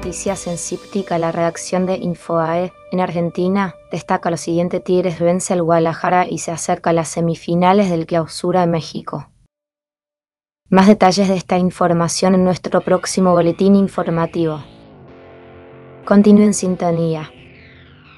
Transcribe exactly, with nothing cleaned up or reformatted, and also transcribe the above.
noticias en Cíptica, la redacción de Infobae. En Argentina, destaca lo siguiente: Tigres vence al Guadalajara y se acerca a las semifinales del Clausura de México. Más detalles de esta información en nuestro próximo boletín informativo. Continúe en sintonía.